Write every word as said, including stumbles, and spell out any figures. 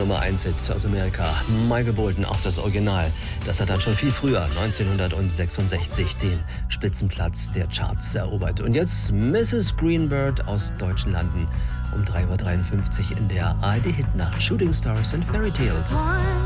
Nummer eins Hit aus Amerika. Michael Bolton, auch das Original. Das hat dann schon viel früher, neunzehnhundertsechsundsechzig, den Spitzenplatz der Charts erobert. Und jetzt Misses Greenbird aus deutschen Landen um drei Uhr dreiundfünfzig in der A R D Hitnacht. Shooting Stars and Fairy Tales.